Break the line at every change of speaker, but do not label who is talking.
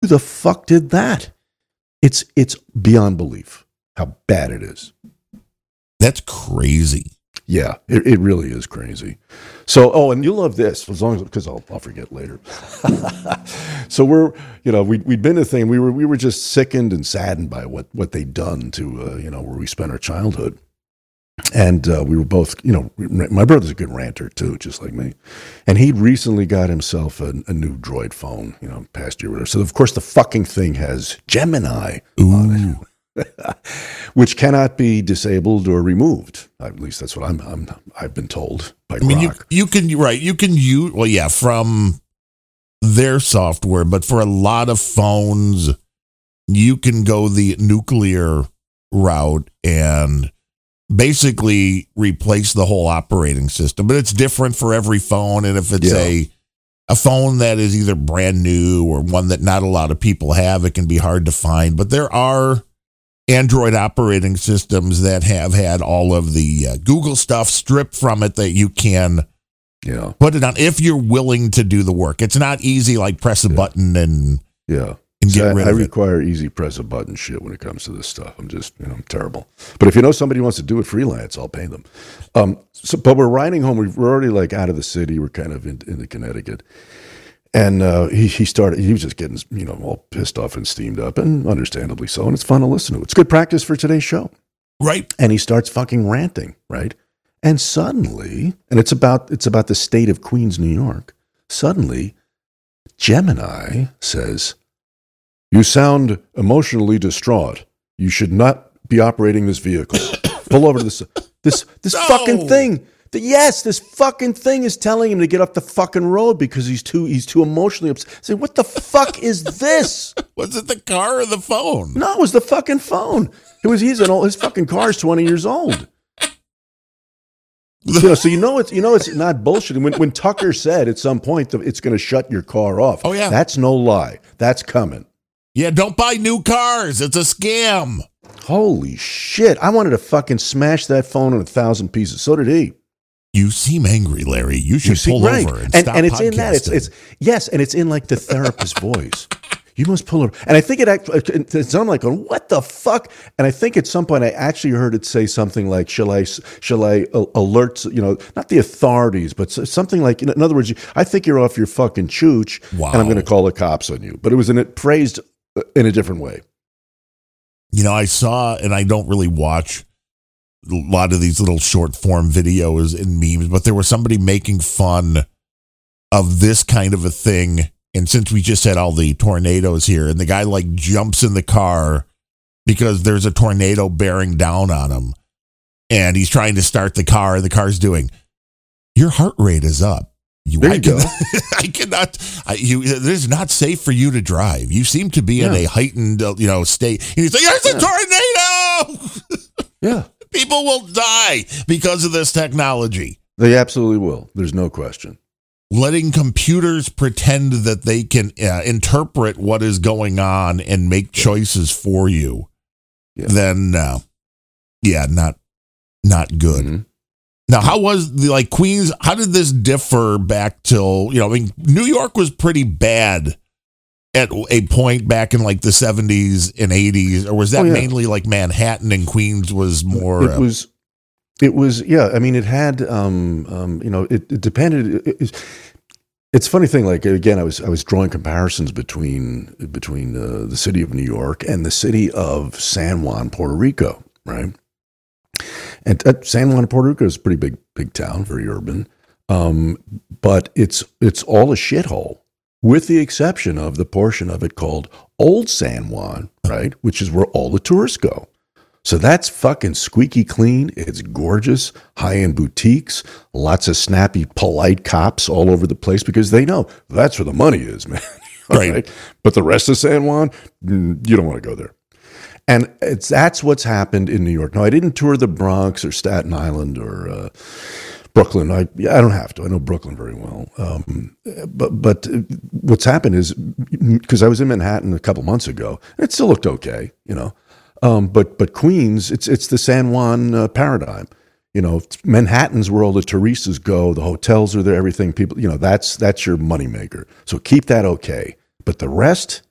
the fuck did that? It's beyond belief how bad it is.
That's crazy.
Yeah, it really is crazy. So, and you'll love this as long as, because I'll forget later. So we'd been to the thing. We were just sickened and saddened by what they'd done to where we spent our childhood. And we were both, my brother's a good ranter too, just like me. And he'd recently got himself a new Droid phone, past year or whatever. So of course the fucking thing has Gemini on it. Which cannot be disabled or removed. At least that's what I've been told by Grok.
You can use from their software, but for a lot of phones, you can go the nuclear route and basically replace the whole operating system. But it's different for every phone, and if it's a phone that is either brand new or one that not a lot of people have, it can be hard to find. But there are Android operating systems that have had all of the Google stuff stripped from it that you can put it on if you're willing to do the work. It's not easy, like press a button and get rid of it. I
require easy press a button shit when it comes to this stuff. I'm just, I'm terrible. But if you know somebody who wants to do it freelance, I'll pay them. But we're riding home. We're already like out of the city. We're kind of in Connecticut. And he was just getting, all pissed off and steamed up, and understandably so. And it's fun to listen to. It's good practice for today's show.
Right.
And he starts fucking ranting, right? And suddenly, and it's about the state of Queens, New York. Suddenly, Gemini says, "You sound emotionally distraught. You should not be operating this vehicle. Pull over to this fucking thing." Yes, this fucking thing is telling him to get off the fucking road because he's too emotionally upset. Say, what the fuck is this?
Was it the car or the phone?
No, it was the fucking phone. His fucking car is 20 years old. So it's not bullshit. When Tucker said at some point that it's going to shut your car off.
Oh yeah,
that's no lie. That's coming.
Yeah, don't buy new cars. It's a scam.
Holy shit! I wanted to fucking smash that phone in 1,000 pieces. So did he.
You seem angry, Larry. You should pull over and stop
it's
podcasting.
In that. And it's in like the therapist's voice. You must pull over. And I think it's I'm like, what the fuck? And I think at some point I actually heard it say something like, shall I alert, not the authorities, but something like, in other words, I think you're off your fucking chooch, and I'm going to call the cops on you. But it was phrased in a different way.
I saw, and I don't really watch a lot of these little short form videos and memes, but there was somebody making fun of this kind of a thing. And since we just had all the tornadoes here, and the guy like jumps in the car because there's a tornado bearing down on him, and he's trying to start the car, and the car's doing, your heart rate is up.
There you go.
It is not safe for you to drive. You seem to be in a heightened, state. And he's like, there's a tornado.
Yeah.
People will die because of this technology.
They absolutely will. There's no question.
Letting computers pretend that they can interpret what is going on and make choices for you, then, not good. Mm-hmm. Now, how was Queens? How did this differ back till, New York was pretty bad at a point back in like the 70s and 80s, or was that mainly like Manhattan and Queens was more?
It was. I mean, it had, it depended. It's a funny thing. Like, again, I was drawing comparisons between the city of New York and the city of San Juan, Puerto Rico, right? And San Juan, Puerto Rico is a pretty big town, very urban, but it's all a shithole, with the exception of the portion of it called Old San Juan, right, which is where all the tourists go. So that's fucking squeaky clean. It's gorgeous, high-end boutiques, lots of snappy, polite cops all over the place because they know that's where the money is, man. Right? But the rest of San Juan, you don't want to go there. And that's what's happened in New York. Now, I didn't tour the Bronx or Staten Island or Brooklyn. I don't have to. I know Brooklyn very well. But what's happened is, because I was in Manhattan a couple months ago, it still looked okay, But Queens, it's the San Juan paradigm. Manhattan's where all the touristas go. The hotels are there. Everything. People, that's your moneymaker. So keep that okay. But the rest,